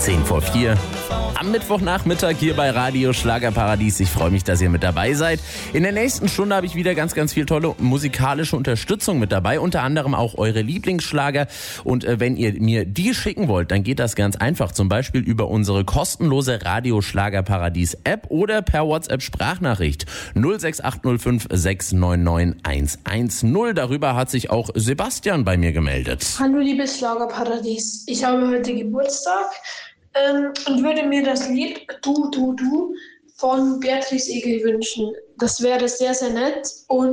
10:04 am Mittwochnachmittag hier bei Radio Schlagerparadies. Ich freue mich, dass ihr mit dabei seid. In der nächsten Stunde habe ich wieder ganz viel tolle musikalische Unterstützung mit dabei. Unter anderem auch eure Lieblingsschlager. Und wenn ihr mir die schicken wollt, dann geht das ganz einfach. Zum Beispiel über unsere kostenlose Radio Schlagerparadies App oder per WhatsApp Sprachnachricht 06805 699 110. Darüber hat sich auch Sebastian bei mir gemeldet. Hallo liebes Schlagerparadies. Ich habe heute Geburtstag und würde mir das Lied Du von Beatrice Egli wünschen. Das wäre sehr nett und